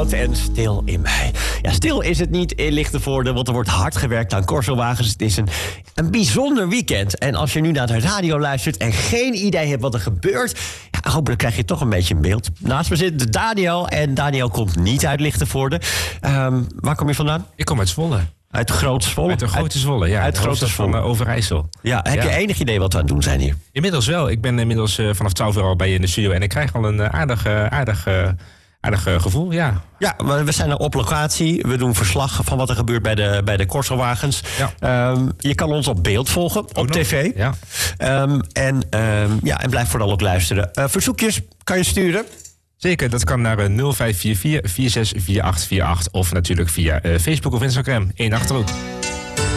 Cloud en Stil in mij. Ja, stil is het niet in Lichtenvoorde, want er wordt hard gewerkt aan Corsowagens. Het is een bijzonder weekend. En als je nu naar de radio luistert en geen idee hebt wat er gebeurt, ja, hopelijk krijg je toch een beetje een beeld. Naast me zit Daniel en Daniel komt niet uit Lichtenvoorde. Waar kom je vandaan? Ik kom uit Zwolle. Uit Groot Zwolle? Uit de Grote Zwolle, ja. Uit Grote Zwolle. Van Overijssel. Ja, heb je enig idee wat we aan het doen zijn hier? Inmiddels wel. Ik ben inmiddels vanaf 12 uur al bij je in de studio. En ik krijg al een aardig gevoel, ja. Ja, we zijn er op locatie. We doen verslag van wat er gebeurt bij de Corsowagens. Ja. Je kan ons op beeld volgen, op tv. Ja. En blijf vooral ook luisteren. Verzoekjes kan je sturen. Zeker, dat kan naar 0544 464848 of natuurlijk via Facebook of Instagram. 1 Achterhoek.